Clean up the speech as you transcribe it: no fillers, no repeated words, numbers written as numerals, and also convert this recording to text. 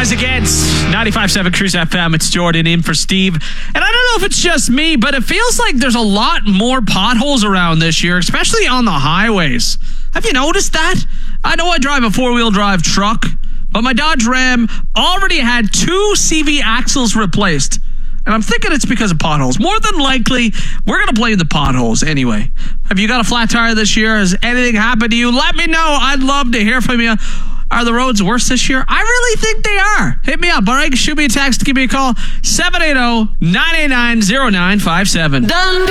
As against 95.7 Cruise FM, it's Jordan in for Steve. And I don't know if it's just me, but it feels like there's a lot more potholes around this year, especially on the highways. Have you noticed that? I know I drive a four-wheel drive truck, but my Dodge Ram already had 2 CV axles replaced. And I'm thinking it's because of potholes. More than likely, we're going to blame the potholes anyway. Have you got a flat tire this year? Has anything happened to you? Let me know. I'd love to hear from you. Are the roads worse this year? I really think they are. Hit me up, all right? Shoot me a text, give me a call. 780-989-0957.